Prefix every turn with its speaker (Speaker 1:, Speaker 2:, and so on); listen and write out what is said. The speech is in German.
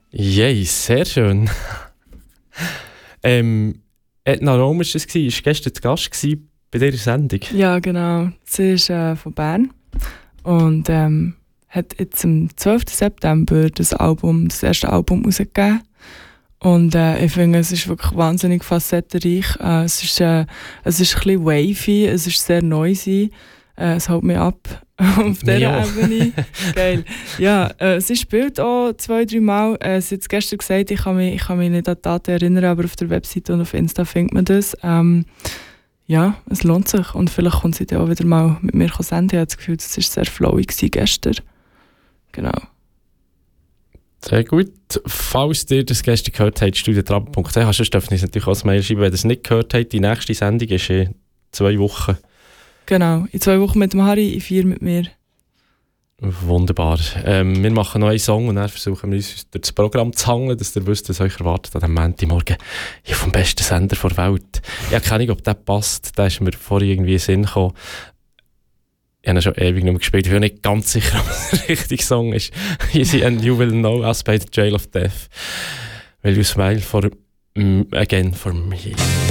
Speaker 1: Yay, sehr schön. Edna Romer war gestern zu Gast bei dieser Sendung.
Speaker 2: Ja, genau. Sie ist von Bern und hat jetzt am 12. September das erste Album rausgegeben. Und ich finde, es ist wirklich wahnsinnig facettenreich. Es ist ein bisschen wavy, es ist sehr noisy. Es hält mich ab auf dieser Ebene. Geil. Ja, sie spielt auch 2-3 Mal. Sie hat gestern gesagt, ich kann mich nicht an die Daten erinnern, aber auf der Webseite und auf Insta findet man das. Ja, es lohnt sich. Und vielleicht kommt sie dann auch wieder mal mit mir senden. Ich habe das Gefühl, es war sehr flowig gestern. Genau.
Speaker 1: Sehr gut. Falls ihr das gestern gehört habt, studiotrab.ch, sonst dürft ihr uns natürlich auch als Mail schreiben, wenn ihr es nicht gehört habt. Die nächste Sendung ist in 2 Wochen.
Speaker 2: Genau, in 2 Wochen mit dem Harry, in 4 mit mir.
Speaker 1: Wunderbar. Wir machen noch einen Song und dann versuchen wir uns durch das Programm zu hangeln, dass ihr wisst, was euch erwartet an diesem Montagmorgen hier vom besten Sender der Welt. Ich habe keine Ahnung, ob der passt. Der ist mir vorher irgendwie in den Sinn gekommen. Ich habe ihn schon ewig nicht mehr gespielt. Ich bin nicht ganz sicher, ob es der richtige Song ist. Easy and you will know us by the jail of death. Will you smile again for me?